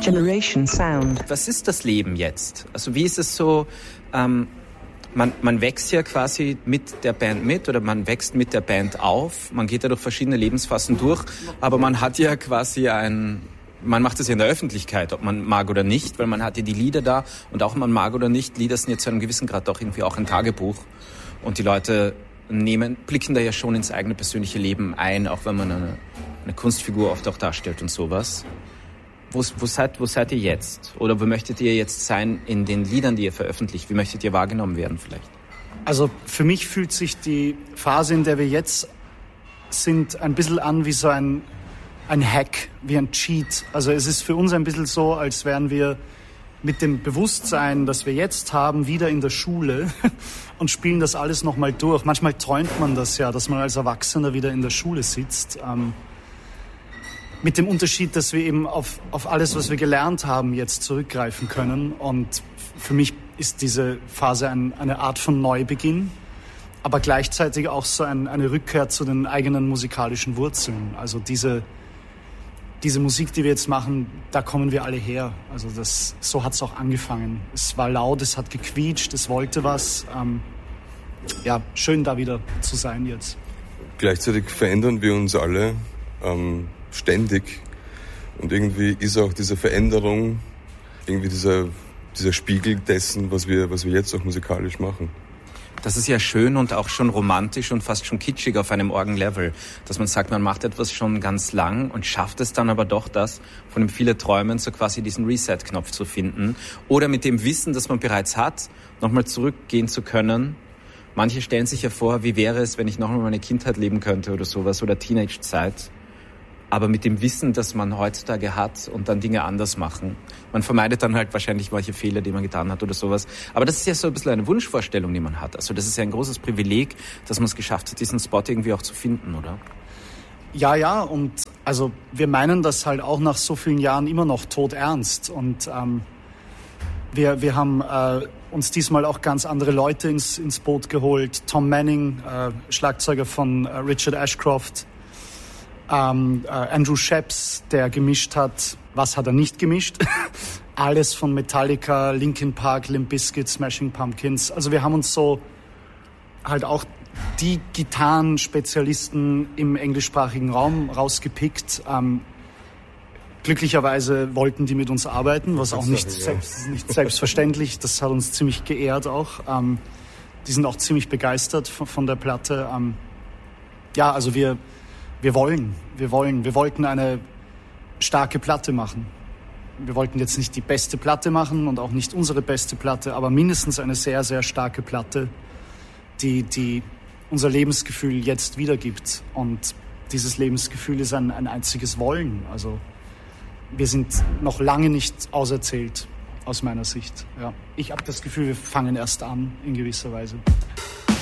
Generation Sound. Was ist das Leben jetzt? Also wie ist es so, man wächst ja quasi mit der Band mit oder man wächst mit der Band auf. Man geht ja durch verschiedene Lebensphasen durch, aber man hat ja quasi man macht es ja in der Öffentlichkeit, ob man mag oder nicht, weil man hat ja die Lieder da und auch ob man mag oder nicht, Lieder sind jetzt zu einem gewissen Grad doch irgendwie auch ein Tagebuch und die Leute blicken da ja schon ins eigene persönliche Leben ein, auch wenn man eine Kunstfigur oft auch darstellt und sowas. Wo seid ihr jetzt? Oder wo möchtet ihr jetzt sein in den Liedern, die ihr veröffentlicht? Wie möchtet ihr wahrgenommen werden vielleicht? Also für mich fühlt sich die Phase, in der wir jetzt sind, ein bisschen an wie so ein Hack, wie ein Cheat. Also es ist für uns ein bisschen so, als wären wir mit dem Bewusstsein, das wir jetzt haben, wieder in der Schule und spielen das alles nochmal durch. Manchmal träumt man das ja, dass man als Erwachsener wieder in der Schule sitzt. Mit dem Unterschied, dass wir eben auf alles, was wir gelernt haben, jetzt zurückgreifen können. Und für mich ist diese Phase eine Art von Neubeginn, aber gleichzeitig auch so eine Rückkehr zu den eigenen musikalischen Wurzeln. Also diese Musik, die wir jetzt machen, da kommen wir alle her. Also so hat es auch angefangen. Es war laut, es hat gequietscht, es wollte was. Schön da wieder zu sein jetzt. Gleichzeitig verändern wir uns alle ständig. Und irgendwie ist auch diese Veränderung irgendwie dieser Spiegel dessen, was wir jetzt auch musikalisch machen. Das ist ja schön und auch schon romantisch und fast schon kitschig auf einem Orgenlevel, dass man sagt, man macht etwas schon ganz lang und schafft es dann aber doch, das, von dem viele träumen, so quasi diesen Reset-Knopf zu finden oder mit dem Wissen, das man bereits hat, nochmal zurückgehen zu können. Manche stellen sich ja vor, wie wäre es, wenn ich nochmal meine Kindheit leben könnte oder sowas oder Teenage-Zeit. Aber mit dem Wissen, das man heutzutage hat und dann Dinge anders machen. Man vermeidet dann halt wahrscheinlich manche Fehler, die man getan hat oder sowas. Aber das ist ja so ein bisschen eine Wunschvorstellung, die man hat. Also das ist ja ein großes Privileg, dass man es geschafft hat, diesen Spot irgendwie auch zu finden, oder? Ja, und also wir meinen das halt auch nach so vielen Jahren immer noch todernst. Und wir haben uns diesmal auch ganz andere Leute ins Boot geholt. Tom Manning, Schlagzeuger von Richard Ashcroft, Andrew Sheps, der gemischt hat, was hat er nicht gemischt? Alles von Metallica, Linkin Park, Limp Bizkit, Smashing Pumpkins. Also wir haben uns so halt auch die Gitarrenspezialisten im englischsprachigen Raum rausgepickt. Glücklicherweise wollten die mit uns arbeiten, was auch nicht selbstverständlich. Das hat uns ziemlich geehrt auch. Die sind auch ziemlich begeistert von der Platte. Also wir wollten eine starke Platte machen. Wir wollten jetzt nicht die beste Platte machen und auch nicht unsere beste Platte, aber mindestens eine sehr, sehr starke Platte, die unser Lebensgefühl jetzt wiedergibt. Und dieses Lebensgefühl ist ein einziges Wollen. Also wir sind noch lange nicht auserzählt, aus meiner Sicht. Ja. Ich habe das Gefühl, wir fangen erst an, in gewisser Weise.